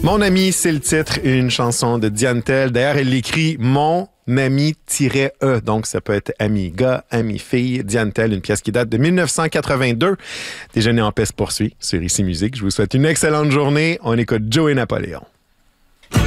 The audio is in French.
Mon ami, c'est le titre, une chanson de Diane Tell. D'ailleurs, elle l'écrit Mon ami-e, donc ça peut être ami gars, ami fille. Diane Tell, une pièce qui date de 1982. Déjeuner en paix se poursuit sur Ici Musique. Je vous souhaite une excellente journée. On écoute Joey Napoléon.